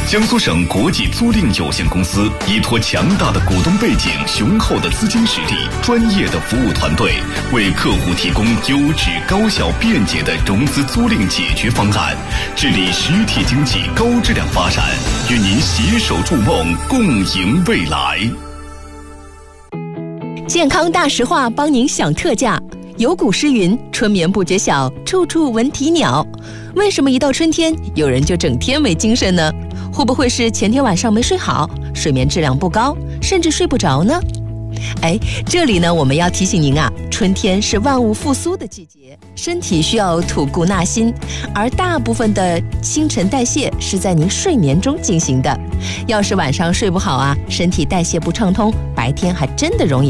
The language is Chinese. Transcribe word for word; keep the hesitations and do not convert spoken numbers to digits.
江苏省国际租赁有限公司依托强大的股东背景、雄厚的资金实力、专业的服务团队，为客户提供优质、高效、便捷的融资租赁解决方案，致力实体经济高质量发展，与您携手筑梦，共赢未来。 健康大实话帮您享特价。有古诗云：春眠不觉晓，处处闻啼鸟。为什么一到春天，有人就整天没精神呢？会不会是前天晚上没睡好，睡眠质量不高，甚至睡不着呢？哎，这里呢，我们要提醒您啊，春天是万物复苏的季节，身体需要吐故纳新，而大部分的新陈代谢是在您睡眠中进行的。要是晚上睡不好啊，身体代谢不畅通，白天还真的容易